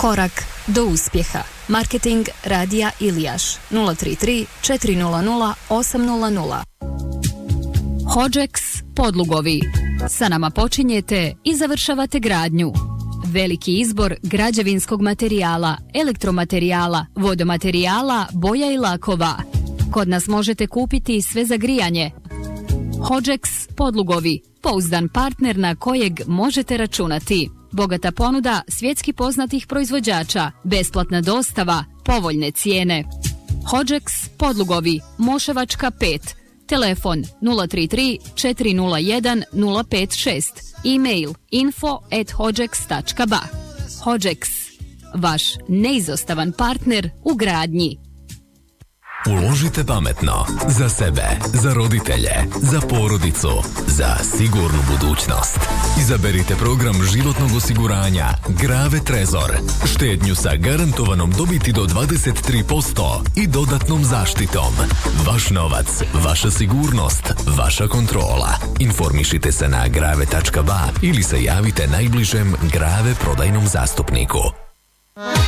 Korak do uspjeha. Marketing Radija Ilijaš 033 400 800. Hodžeks Podlugovi. Sa nama počinjete i završavate gradnju. Veliki izbor građevinskog materijala, elektromaterijala, vodomaterijala, boja i lakova. Kod nas možete kupiti sve za grijanje. Hodžeks Podlugovi. Pouzdan partner na kojeg možete računati. Bogata ponuda svjetski poznatih proizvođača, besplatna dostava, povoljne cijene. Hodžeks Podlugovi, Moševačka 5, telefon 033 401 056, e-mail info@hodžeks.ba. Hodžeks, vaš neizostavan partner u gradnji. Uložite pametno. Za sebe, za roditelje, za porodicu, za sigurnu budućnost. Izaberite program životnog osiguranja Grave Trezor. Štednju sa garantovanom dobiti do 23% i dodatnom zaštitom. Vaš novac, vaša sigurnost, vaša kontrola. Informišite se na grave.ba ili se javite najbližem Grave prodajnom zastupniku.